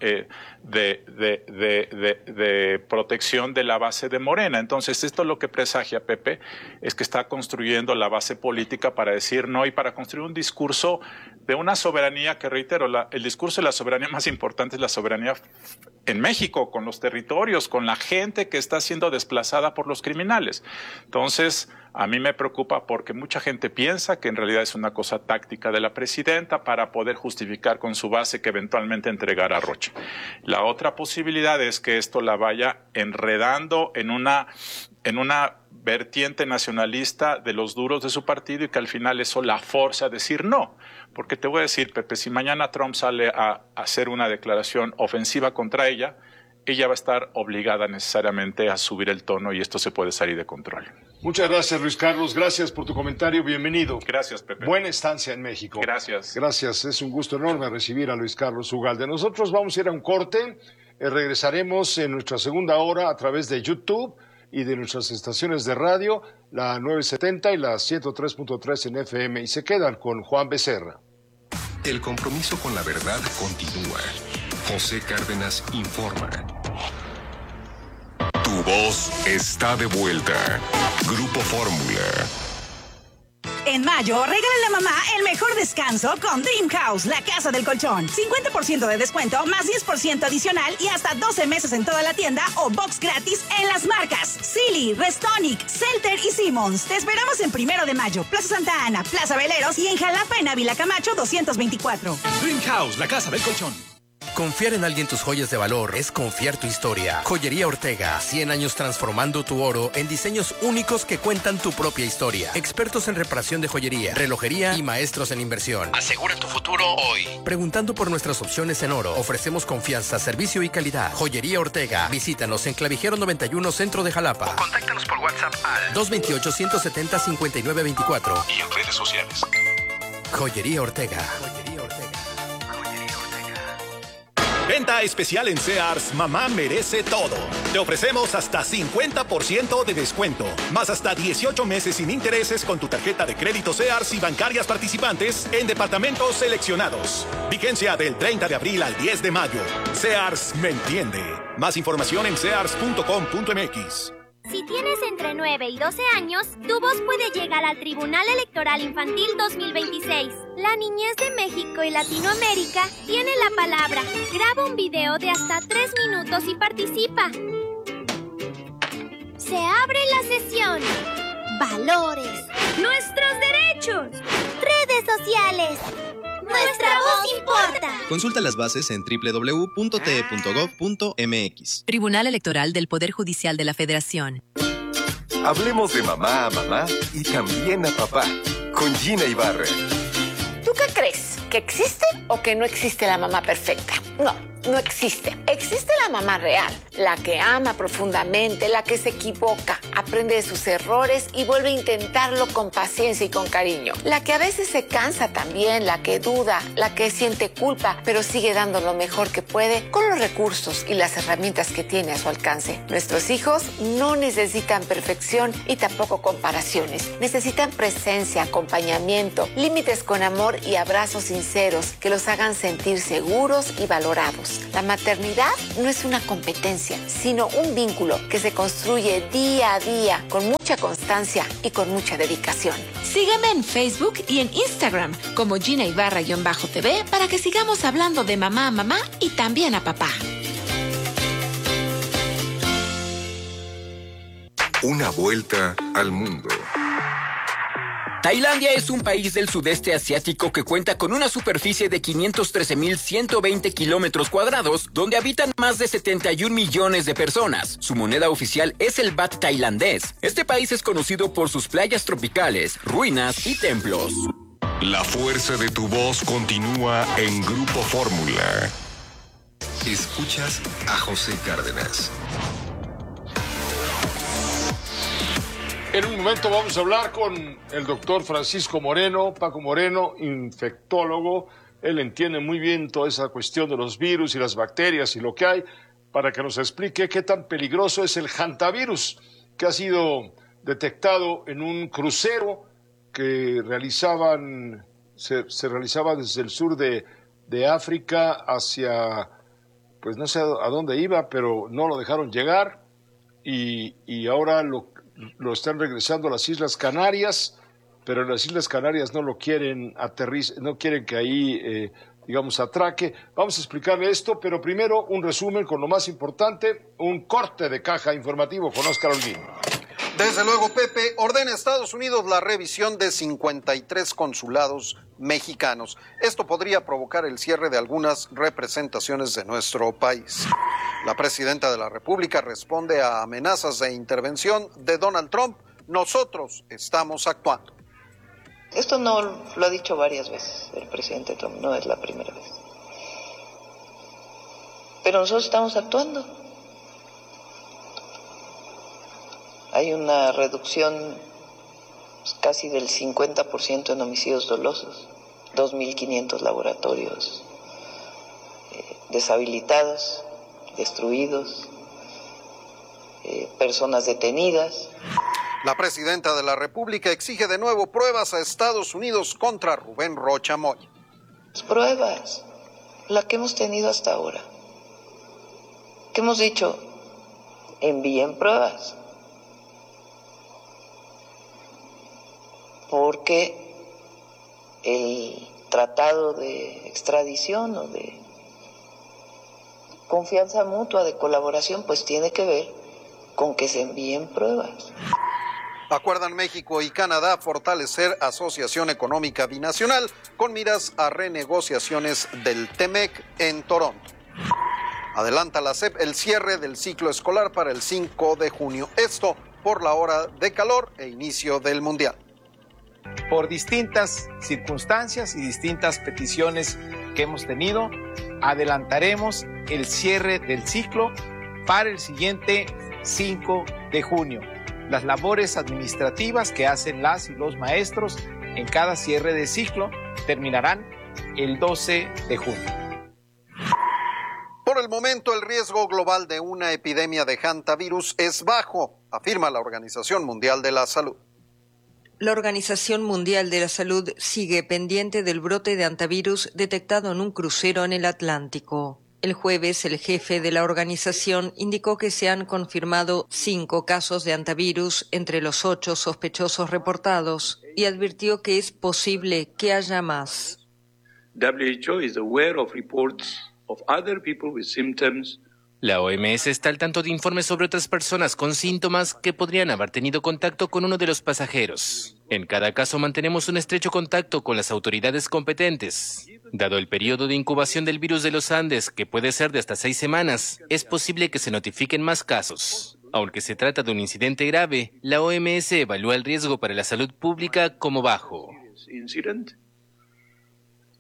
S4: de protección de la base de Morena. Entonces, esto es lo que presagia, Pepe, es que está construyendo la base política para decir no y para construir un discurso de una soberanía que, reitero, el discurso de la soberanía más importante es la soberanía en México, con los territorios, con la gente que está siendo desplazada por los criminales. Entonces, a mí me preocupa porque mucha gente piensa que en realidad es una cosa táctica de la presidenta para poder justificar con su base que eventualmente entregará a Rocha. La otra posibilidad es que esto la vaya enredando en una vertiente nacionalista de los duros de su partido y que al final eso la forza a decir no. Porque te voy a decir, Pepe, si mañana Trump sale a hacer una declaración ofensiva contra ella va a estar obligada necesariamente a subir el tono y esto se puede salir de control.
S1: Muchas gracias, Luis Carlos. Gracias por tu comentario. Bienvenido.
S4: Gracias, Pepe.
S1: Buena estancia en México.
S4: Gracias.
S1: Gracias. Es un gusto enorme recibir a Luis Carlos Ugalde. Nosotros vamos a ir a un corte. Regresaremos en nuestra segunda hora a través de YouTube y de nuestras estaciones de radio, la 970 y la 103.3 en FM. Y se quedan con Juan Becerra.
S16: El compromiso con la verdad continúa. José Cárdenas informa.
S6: Tu voz está de vuelta. Grupo Fórmula.
S7: En mayo, regálale a mamá el mejor descanso con Dream House, la casa del colchón. 50% de descuento, más 10% adicional y hasta 12 meses en toda la tienda o box gratis en las marcas Silly, Restonic, Celter y Simmons. Te esperamos en 1 de mayo, Plaza Santa Ana, Plaza Veleros y en Jalapa, en Ávila Camacho 224.
S5: Dream House, la casa del colchón. Confiar en alguien tus joyas de valor es confiar tu historia. Joyería Ortega, 100 años transformando tu oro en diseños únicos que cuentan tu propia historia. Expertos en reparación de joyería, relojería y maestros en inversión. Asegura tu futuro hoy. Preguntando por nuestras opciones en oro, ofrecemos confianza, servicio y calidad. Joyería Ortega, visítanos en Clavijero 91, Centro de Jalapa. O contáctanos por WhatsApp al 228-170-5924.
S6: Y en redes sociales.
S5: Joyería Ortega.
S22: Venta especial en Sears, mamá merece todo. Te ofrecemos hasta 50% de descuento, más hasta 18 meses sin intereses con tu tarjeta de crédito Sears y bancarias participantes en departamentos seleccionados. Vigencia del 30 de abril al 10 de mayo. Sears me entiende. Más información en sears.com.mx.
S23: Si tienes entre 9 y 12 años, tu voz puede llegar al Tribunal Electoral Infantil 2026. La niñez de México y Latinoamérica tiene la palabra. Graba un video de hasta 3 minutos y participa. Se abre la sesión. Valores. Nuestros derechos. Redes sociales. Nuestra voz importa.
S24: Consulta las bases en www.te.gov.mx.
S25: Tribunal Electoral del Poder Judicial de la Federación.
S16: Hablemos de mamá a mamá y también a papá. Con Gina Ibarra.
S26: ¿Tú qué crees?
S2: ¿Que existe o que no existe la mamá perfecta? No existe. Existe la mamá real, la que ama profundamente, la que se equivoca, aprende de sus errores y vuelve a intentarlo con paciencia y con cariño. La que a veces se cansa también, la que duda, la que siente culpa, pero sigue dando lo mejor que puede con los recursos y las herramientas que tiene a su alcance. Nuestros hijos no necesitan perfección y tampoco comparaciones. Necesitan presencia, acompañamiento, límites con amor y abrazos sinceros que los hagan sentir seguros y valorados. La maternidad no es una competencia, sino un vínculo que se construye día a día con mucha constancia y con mucha dedicación.
S8: Sígueme en Facebook y en Instagram como Gina Ibarra-TV para que sigamos hablando de mamá a mamá y también a papá.
S6: Una vuelta al mundo.
S14: Tailandia es un país del sudeste asiático que cuenta con una superficie de 513.120 kilómetros cuadrados, donde habitan más de 71 millones de personas. Su moneda oficial es el baht tailandés. Este país es conocido por sus playas tropicales, ruinas y templos.
S6: La fuerza de tu voz continúa en Grupo Fórmula.
S16: Escuchas a José Cárdenas.
S1: En un momento vamos a hablar con el doctor Francisco Moreno, Paco Moreno, infectólogo. Él entiende muy bien toda esa cuestión de los virus y las bacterias y lo que hay, para que nos explique qué tan peligroso es el hantavirus, que ha sido detectado en un crucero que se realizaba desde el sur de África hacia, pues no sé a dónde iba, pero no lo dejaron llegar y ahora lo están regresando a las Islas Canarias, pero en las Islas Canarias no lo quieren no quieren que ahí, atraque. Vamos a explicarle esto, pero primero un resumen con lo más importante, un corte de caja informativo con Óscar Holguín.
S11: Desde luego, Pepe, ordena a Estados Unidos la revisión de 53 consulados mexicanos. Esto podría provocar el cierre de algunas representaciones de nuestro país. La presidenta de la República responde a amenazas de intervención de Donald Trump. Nosotros estamos actuando.
S12: Esto no lo ha dicho varias veces el presidente Trump, no es la primera vez. Pero nosotros estamos actuando. Hay una reducción casi del 50% en homicidios dolosos, 2.500 laboratorios deshabilitados, destruidos, personas detenidas.
S11: La presidenta de la República exige de nuevo pruebas a Estados Unidos contra Rubén Rocha Moya.
S12: Pruebas, la que hemos tenido hasta ahora. ¿Qué hemos dicho? Envíen pruebas. Porque el tratado de extradición o de confianza mutua, de colaboración, pues tiene que ver con que se envíen pruebas.
S11: Acuerdan México y Canadá fortalecer asociación económica binacional con miras a renegociaciones del TEMEC en Toronto. Adelanta la SEP el cierre del ciclo escolar para el 5 de junio. Esto por la hora de calor e inicio del Mundial.
S13: Por distintas circunstancias y distintas peticiones que hemos tenido, adelantaremos el cierre del ciclo para el siguiente 5 de junio. Las labores administrativas que hacen las y los maestros en cada cierre de ciclo terminarán el 12 de junio.
S11: Por el momento, el riesgo global de una epidemia de hantavirus es bajo, afirma la Organización Mundial de la Salud.
S26: La Organización Mundial de la Salud sigue pendiente del brote de hantavirus detectado en un crucero en el Atlántico. El jueves, el jefe de la organización indicó que se han confirmado 5 casos de hantavirus entre los 8 sospechosos reportados y advirtió que es posible que haya más.
S27: WHO is aware of reports of other people with symptoms.
S28: La OMS está al tanto de informes sobre otras personas con síntomas que podrían haber tenido contacto con uno de los pasajeros. En cada caso mantenemos un estrecho contacto con las autoridades competentes. Dado el periodo de incubación del virus de los Andes, que puede ser de hasta 6 semanas, es posible que se notifiquen más casos. Aunque se trata de un incidente grave, la OMS evalúa el riesgo para la salud pública como bajo.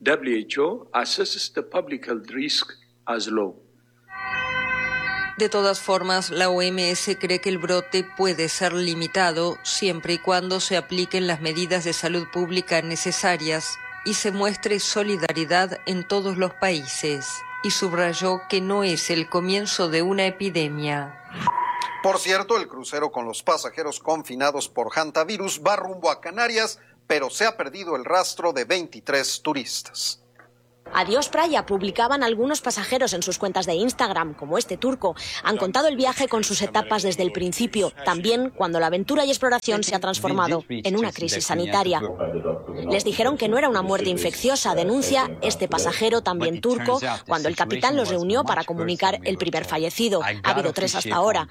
S27: WHO assesses the public health risk as low.
S26: De todas formas, la OMS cree que el brote puede ser limitado siempre y cuando se apliquen las medidas de salud pública necesarias y se muestre solidaridad en todos los países, y subrayó que no es el comienzo de una epidemia.
S11: Por cierto, el crucero con los pasajeros confinados por hantavirus va rumbo a Canarias, pero se ha perdido el rastro de 23 turistas.
S3: Adiós Praia publicaban algunos pasajeros en sus cuentas de Instagram, como este turco. Han contado el viaje con sus etapas desde el principio, también cuando la aventura y exploración se ha transformado en una crisis sanitaria. Les dijeron que no era una muerte infecciosa, denuncia este pasajero, también turco, cuando el capitán los reunió para comunicar el primer fallecido. Ha habido 3 hasta ahora.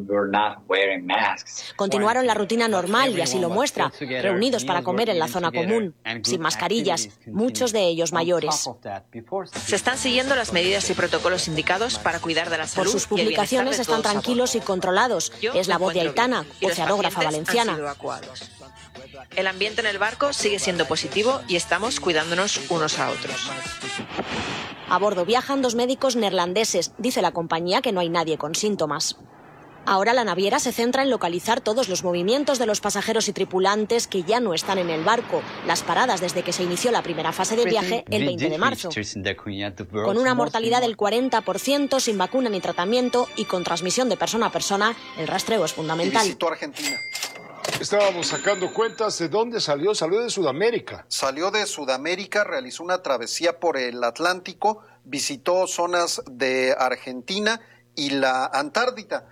S3: Continuaron la rutina normal y así lo muestra, reunidos para comer en la zona común, sin mascarillas, muchos de ellos mayores.
S9: Se están siguiendo las medidas y protocolos indicados para cuidar de la salud.
S3: Por sus publicaciones están tranquilos y controlados. Es la voz de Aitana, oceanógrafa valenciana.
S9: El ambiente en el barco sigue siendo positivo y estamos cuidándonos unos a otros.
S3: A bordo viajan 2 médicos neerlandeses. Dice la compañía que no hay nadie con síntomas. Ahora la naviera se centra en localizar todos los movimientos de los pasajeros y tripulantes que ya no están en el barco, las paradas desde que se inició la primera fase del viaje el 20 de marzo. Con una mortalidad del 40%, sin vacuna ni tratamiento y con transmisión de persona a persona, el rastreo es fundamental.
S11: Visitó Argentina.
S1: Estábamos sacando cuentas de dónde salió. Salió de Sudamérica.
S11: Salió de Sudamérica, realizó una travesía por el Atlántico, visitó zonas de Argentina y la Antártida.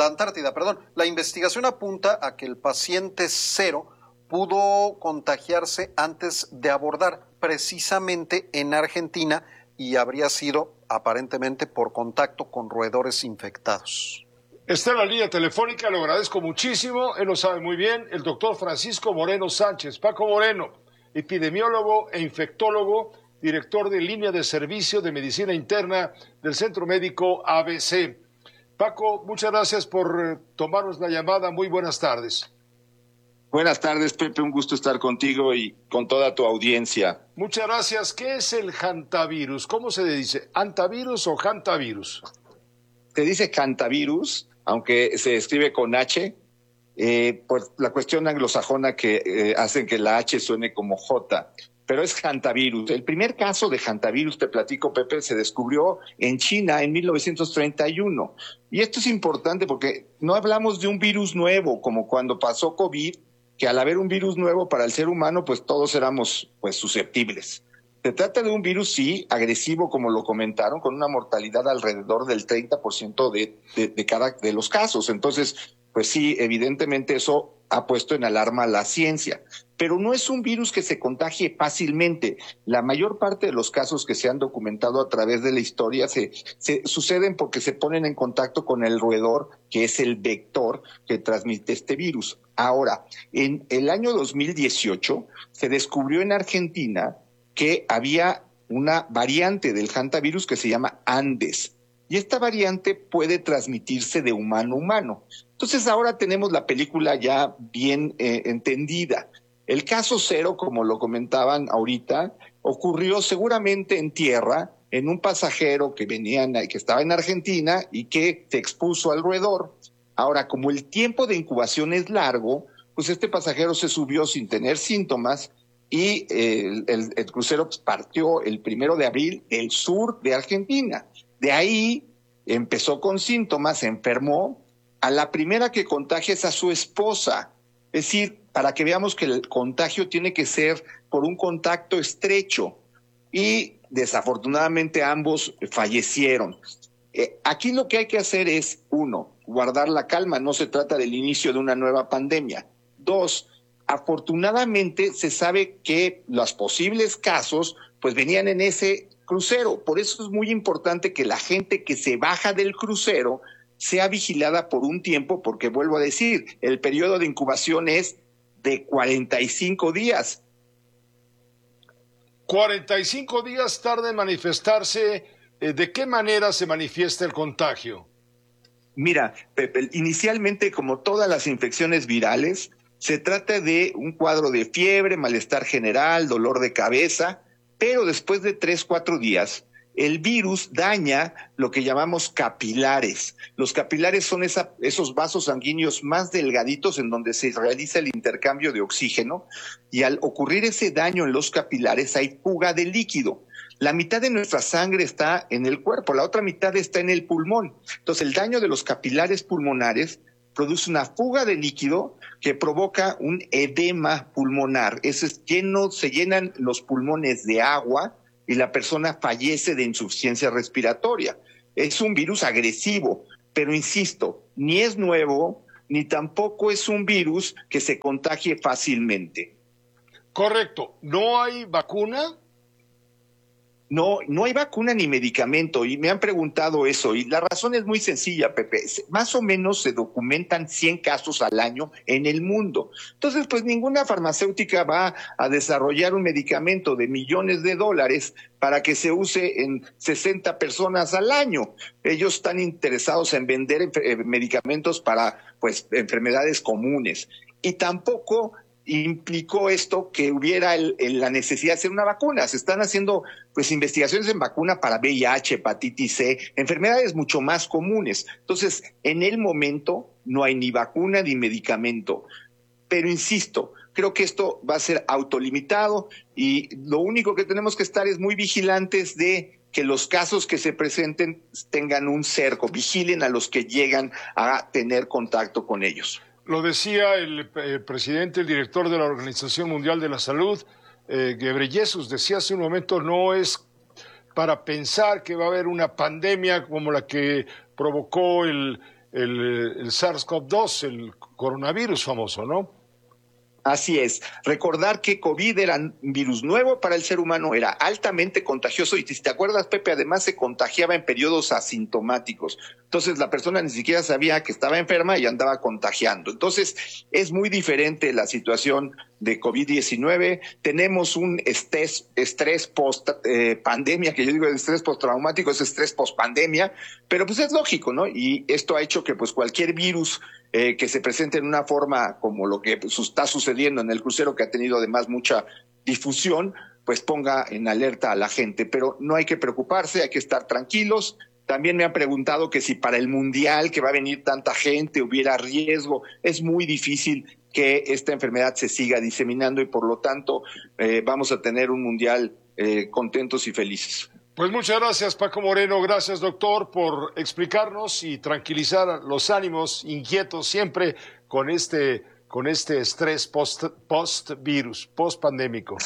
S11: La investigación apunta a que el paciente 0 pudo contagiarse antes de abordar precisamente en Argentina y habría sido aparentemente por contacto con roedores infectados.
S1: Está en la línea telefónica, lo agradezco muchísimo, él lo sabe muy bien, el doctor Francisco Moreno Sánchez. Paco Moreno, epidemiólogo e infectólogo, director de línea de servicio de medicina interna del Centro Médico ABC. Paco, muchas gracias por tomarnos la llamada. Muy buenas tardes.
S10: Buenas tardes, Pepe. Un gusto estar contigo y con toda tu audiencia.
S1: Muchas gracias. ¿Qué es el hantavirus? ¿Cómo se le dice? ¿Hantavirus o hantavirus?
S10: Se dice hantavirus, aunque se escribe con H, por la cuestión anglosajona que hacen que la H suene como J. Pero es hantavirus. El primer caso de hantavirus, te platico, Pepe, se descubrió en China en 1931. Y esto es importante porque no hablamos de un virus nuevo, como cuando pasó COVID, que al haber un virus nuevo para el ser humano, pues todos éramos susceptibles. Se trata de un virus, sí, agresivo, como lo comentaron, con una mortalidad alrededor del 30% de los casos. Entonces, pues sí, evidentemente eso ha puesto en alarma a la ciencia. Pero no es un virus que se contagie fácilmente. La mayor parte de los casos que se han documentado a través de la historia se suceden porque se ponen en contacto con el roedor, que es el vector que transmite este virus. Ahora, en el año 2018 se descubrió en Argentina que había una variante del hantavirus que se llama Andes. Y esta variante puede transmitirse de humano a humano. Entonces ahora tenemos la película ya bien entendida. El caso 0, como lo comentaban ahorita, ocurrió seguramente en tierra, en un pasajero que estaba en Argentina y que se expuso al roedor. Ahora, como el tiempo de incubación es largo, pues este pasajero se subió sin tener síntomas y el crucero partió el 1 de abril del sur de Argentina. De ahí empezó con síntomas, se enfermó. A la primera que contagia es a su esposa. Es decir, para que veamos que el contagio tiene que ser por un contacto estrecho. Y desafortunadamente ambos fallecieron. Aquí lo que hay que hacer es, 1, guardar la calma. No se trata del inicio de una nueva pandemia. 2, afortunadamente se sabe que los posibles casos pues venían en ese crucero. Por eso es muy importante que la gente que se baja del crucero sea vigilada por un tiempo, porque vuelvo a decir, el periodo de incubación es de 45 días.
S1: 45 días tarda en manifestarse. ¿De qué manera se manifiesta el contagio?
S10: Mira, Pepe, inicialmente, como todas las infecciones virales, se trata de un cuadro de fiebre, malestar general, dolor de cabeza, pero después de 3-4 días, el virus daña lo que llamamos capilares. Los capilares son esos vasos sanguíneos más delgaditos en donde se realiza el intercambio de oxígeno, y al ocurrir ese daño en los capilares hay fuga de líquido. La mitad de nuestra sangre está en el cuerpo, la otra mitad está en el pulmón. Entonces el daño de los capilares pulmonares produce una fuga de líquido que provoca un edema pulmonar. Se llenan los pulmones de agua y la persona fallece de insuficiencia respiratoria. Es un virus agresivo, pero insisto, ni es nuevo, ni tampoco es un virus que se contagie fácilmente.
S1: Correcto. ¿No hay vacuna?
S10: No hay vacuna ni medicamento, y me han preguntado eso, y la razón es muy sencilla, Pepe. Más o menos se documentan 100 casos al año en el mundo. Entonces, pues ninguna farmacéutica va a desarrollar un medicamento de millones de dólares para que se use en 60 personas al año. Ellos están interesados en vender medicamentos para, pues, enfermedades comunes. Y tampoco implicó esto que hubiera la necesidad de hacer una vacuna. Se están haciendo, pues, investigaciones en vacuna para VIH, hepatitis C, enfermedades mucho más comunes. Entonces, en el momento no hay ni vacuna ni medicamento. Pero insisto, creo que esto va a ser autolimitado, y lo único que tenemos que estar es muy vigilantes de que los casos que se presenten tengan un cerco, vigilen a los que llegan a tener contacto con ellos.
S1: Lo decía el presidente, el director de la Organización Mundial de la Salud, Ghebreyesus, decía hace un momento, no es para pensar que va a haber una pandemia como la que provocó el SARS-CoV-2, el coronavirus famoso, ¿no?
S10: Así es. Recordar que COVID era un virus nuevo para el ser humano, era altamente contagioso, y si te acuerdas, Pepe, además se contagiaba en periodos asintomáticos. Entonces la persona ni siquiera sabía que estaba enferma y andaba contagiando. Entonces es muy diferente la situación de COVID-19. Tenemos un estrés post-pandemia, que yo digo estrés postraumático, es estrés post-pandemia, pero pues es lógico, ¿no? Y esto ha hecho que pues cualquier virus que se presente en una forma como lo que pues, está sucediendo en el crucero, que ha tenido además mucha difusión, pues ponga en alerta a la gente. Pero no hay que preocuparse, hay que estar tranquilos. También me han preguntado que si para el Mundial, que va a venir tanta gente, hubiera riesgo. Es muy difícil que esta enfermedad se siga diseminando, y por lo tanto vamos a tener un Mundial contentos y felices.
S1: Pues muchas gracias, Paco Moreno. Gracias, doctor, por explicarnos y tranquilizar los ánimos inquietos siempre con este estrés post-virus, post-pandémico.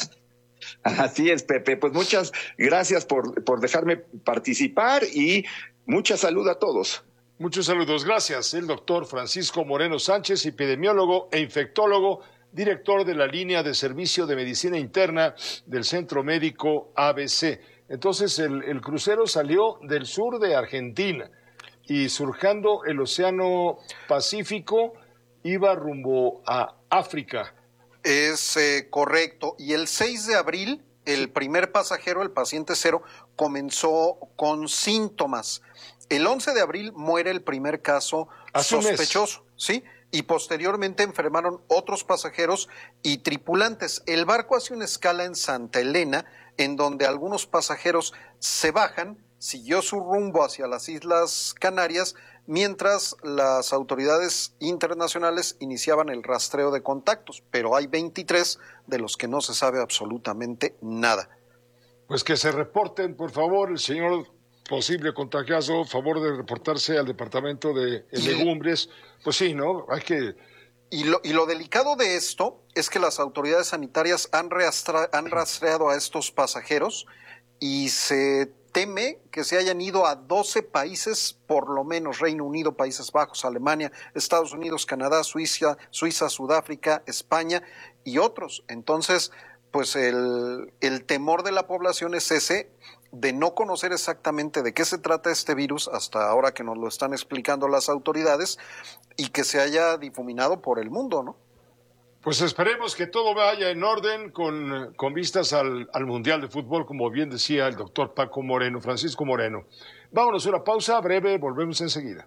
S10: Así es, Pepe. Pues muchas gracias por dejarme participar, y mucha salud a todos.
S1: Muchos saludos. Gracias. El doctor Francisco Moreno Sánchez, epidemiólogo e infectólogo, director de la línea de servicio de medicina interna del Centro Médico ABC. Entonces el crucero salió del sur de Argentina y, surcando el Océano Pacífico, iba rumbo a África.
S11: Es correcto. Y el 6 de abril, el primer pasajero, el paciente 0, comenzó con síntomas. El 11 de abril muere el primer caso sospechoso, ¿sí? Y posteriormente enfermaron otros pasajeros y tripulantes. El barco hace una escala en Santa Elena, en donde algunos pasajeros se bajan, siguió su rumbo hacia las Islas Canarias, mientras las autoridades internacionales iniciaban el rastreo de contactos, pero hay 23 de los que no se sabe absolutamente nada.
S1: Pues que se reporten, por favor, el señor posible contagiado, favor de reportarse al departamento de legumbres. Pues sí, ¿no? Hay que...
S11: Y lo delicado de esto es que las autoridades sanitarias han rastreado a estos pasajeros, y se teme que se hayan ido a 12 países, por lo menos Reino Unido, Países Bajos, Alemania, Estados Unidos, Canadá, Suiza, Sudáfrica, España y otros. Entonces, pues el temor de la población es ese, de no conocer exactamente de qué se trata este virus, hasta ahora que nos lo están explicando las autoridades, y que se haya difuminado por el mundo, ¿no?
S1: Pues esperemos que todo vaya en orden con vistas al Mundial de Fútbol, como bien decía el doctor Paco Moreno, Francisco Moreno. Vámonos a una pausa breve, volvemos enseguida.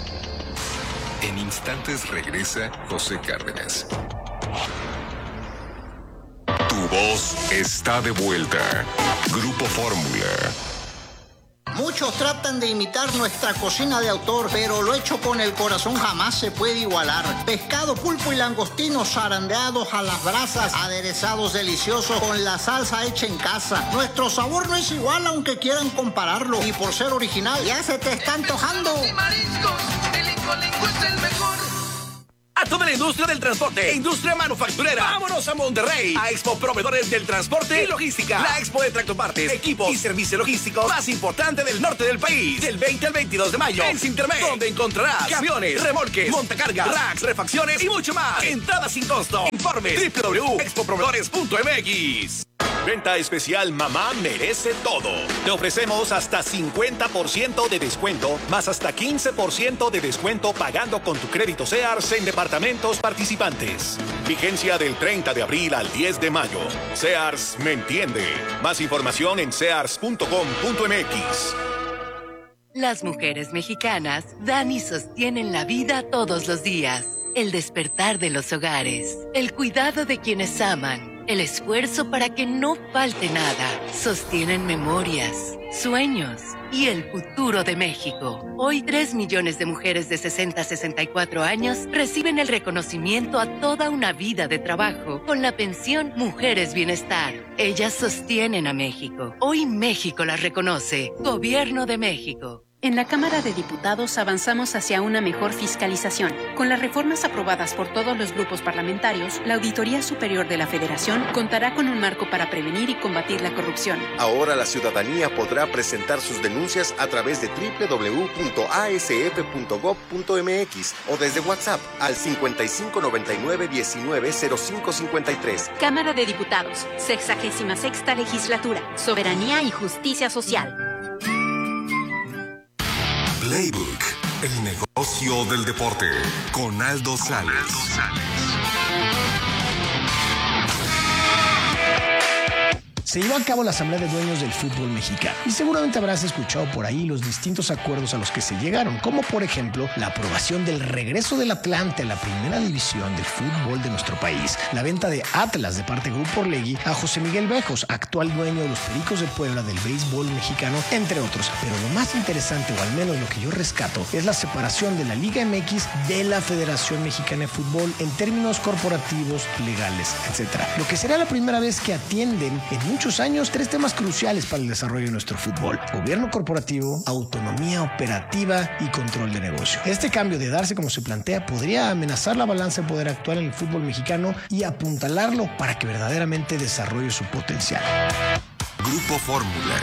S16: En instantes regresa José Cárdenas. Tu
S6: voz está de vuelta. Grupo Fórmula.
S4: Muchos tratan de imitar nuestra cocina de autor, pero lo hecho con el corazón jamás se puede igualar. Pescado, pulpo y langostinos zarandeados a las brasas, aderezados deliciosos con la salsa hecha en casa. Nuestro sabor no es igual aunque quieran compararlo, y por ser original ya se te está antojando.
S7: El Incolinco es el mejor.
S5: A toda la industria del transporte e industria manufacturera, vámonos a Monterrey, a Expo Proveedores del Transporte y Logística. La expo de tractopartes, equipos y servicio logístico más importante del norte del país. Del 20 al 22 de mayo en Sintermex, donde encontrarás camiones, remolques, montacargas, racks, refacciones y mucho más. Entrada sin costo. Informe www.expoproveedores.mx.
S22: Venta especial Mamá Merece Todo. Te ofrecemos hasta 50% de descuento, más hasta 15% de descuento pagando con tu crédito Sears en departamentos participantes. Vigencia del 30 de abril al 10 de mayo. Sears me entiende. Más información en sears.com.mx.
S25: Las mujeres mexicanas dan y sostienen la vida todos los días. El despertar de los hogares, el cuidado de quienes aman, el esfuerzo para que no falte nada. Sostienen memorias, sueños y el futuro de México. Hoy 3 millones de mujeres de 60 a 64 años reciben el reconocimiento a toda una vida de trabajo con la pensión Mujeres Bienestar. Ellas sostienen a México. Hoy México las reconoce. Gobierno de México.
S15: En la Cámara de Diputados avanzamos hacia una mejor fiscalización. Con las reformas aprobadas por todos los grupos parlamentarios, la Auditoría Superior de la Federación contará con un marco para prevenir y combatir la corrupción.
S17: Ahora la ciudadanía podrá presentar sus denuncias a través de www.asf.gov.mx o desde WhatsApp al 5599-190553.
S15: Cámara de Diputados, 66ª Legislatura, Soberanía y Justicia Social.
S6: Playbook, el negocio del deporte, con Aldo Sales.
S18: Se llevó a cabo la Asamblea de Dueños del Fútbol Mexicano y seguramente habrás escuchado por ahí los distintos acuerdos a los que se llegaron, como por ejemplo la aprobación del regreso del Atlante a la primera división del fútbol de nuestro país, la venta de Atlas de parte de Grupo Orlegui a José Miguel Bejos, actual dueño de los Pericos de Puebla del béisbol mexicano, entre otros. Pero lo más interesante, o al menos lo que yo rescato, es la separación de la Liga MX de la Federación Mexicana de Fútbol en términos corporativos, legales, etc. Lo que será la primera vez que atienden en muchos años 3 temas cruciales para el desarrollo de nuestro fútbol: gobierno corporativo, autonomía operativa y control de negocio. Este cambio, de darse como se plantea, podría amenazar la balanza de poder actual en el fútbol mexicano y apuntalarlo para que verdaderamente desarrolle su potencial.
S6: Grupo Fórmula.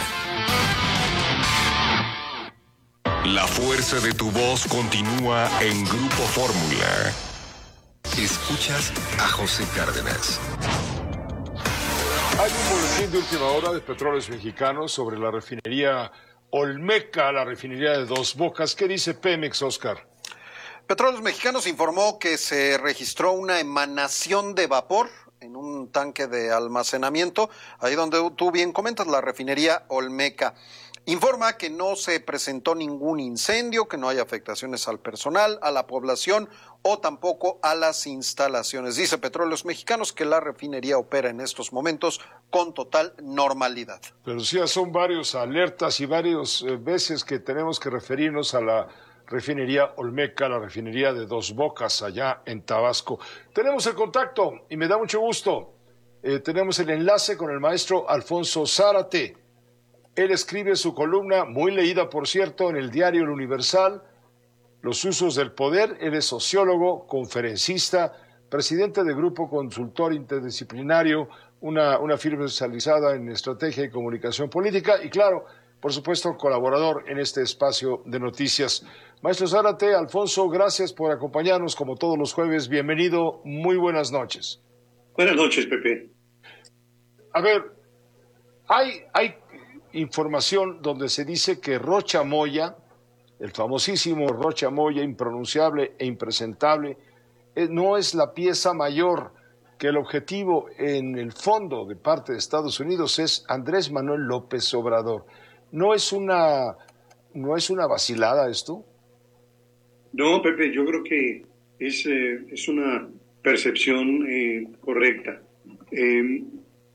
S6: La fuerza de tu voz continúa en Grupo Fórmula. Escuchas a José Cárdenas.
S1: Hay un boletín de última hora de Petróleos Mexicanos sobre la refinería Olmeca, la refinería de Dos Bocas. ¿Qué dice Pemex, Oscar?
S11: Petróleos Mexicanos informó que se registró una emanación de vapor en un tanque de almacenamiento, ahí donde tú bien comentas, la refinería Olmeca. Informa que no se presentó ningún incendio, que no hay afectaciones al personal, a la población o tampoco a las instalaciones. Dice Petróleos Mexicanos que la refinería opera en estos momentos con total normalidad.
S1: Pero sí, son varios alertas y varias veces que tenemos que referirnos a la refinería Olmeca, la refinería de Dos Bocas, allá en Tabasco. Tenemos el contacto y me da mucho gusto. Tenemos el enlace con el maestro Alfonso Zárate. Él escribe su columna, muy leída por cierto, en el diario El Universal, Los usos del poder. Él es sociólogo, conferencista, presidente de Grupo Consultor Interdisciplinario, una firma especializada en estrategia y comunicación política y, claro, por supuesto, colaborador en este espacio de noticias. Maestro Zárate, Alfonso, gracias por acompañarnos como todos los jueves. Bienvenido, muy buenas noches.
S27: Buenas noches, Pepe.
S1: A ver, hay información donde se dice que Rocha Moya, el famosísimo Rocha Moya, impronunciable e impresentable, no es la pieza mayor, que el objetivo en el fondo de parte de Estados Unidos es Andrés Manuel López Obrador. ¿No es una vacilada esto?
S27: No, Pepe, yo creo que es una percepción correcta.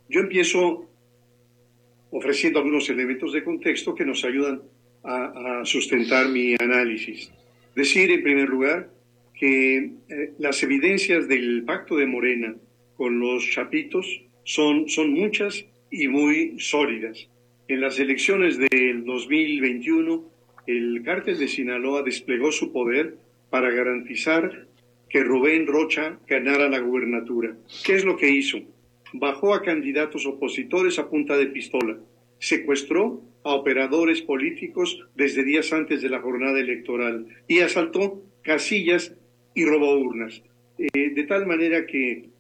S2: Yo empiezo ofreciendo algunos elementos de contexto que nos ayudan a sustentar mi análisis. Decir, en primer lugar, que las evidencias del pacto de Morena con los chapitos son muchas y muy sólidas. En las elecciones del 2021, el cártel de Sinaloa desplegó su poder para garantizar que Rubén Rocha ganara la gubernatura. ¿Qué es lo que hizo? Bajó a candidatos opositores a punta de pistola, secuestró a operadores políticos desde días antes de la jornada electoral y asaltó casillas y robó urnas. De tal manera que